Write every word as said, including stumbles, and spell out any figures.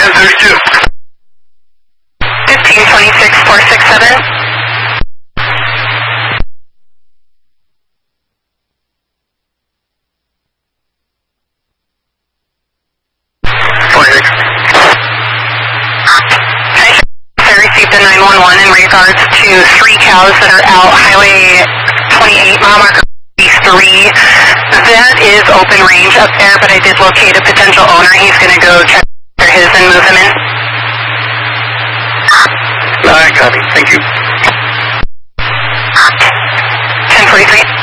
ten thirty-two. fifteen twenty-six four six seven. twenty-six. I received a nine one one in regards to three cows that are out Highway twenty-eight, mile marker three. That is open range up there, but I did locate a potential owner. He's going to go check for his and move him in. All right, copy. Thank you. ten forty-three.